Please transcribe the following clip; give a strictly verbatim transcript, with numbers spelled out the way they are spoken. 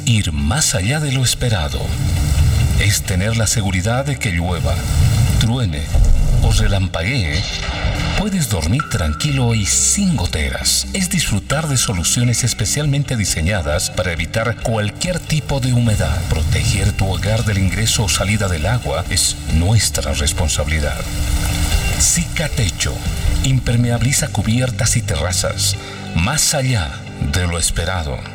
ir más allá de lo esperado. Es tener la seguridad de que llueva, truene o relampaguee, puedes dormir tranquilo y sin goteras. Es disfrutar de soluciones especialmente diseñadas para evitar cualquier tipo de humedad. Proteger tu hogar del ingreso o salida del agua es nuestra responsabilidad. Cicatecho impermeabiliza cubiertas y terrazas, más allá de lo esperado.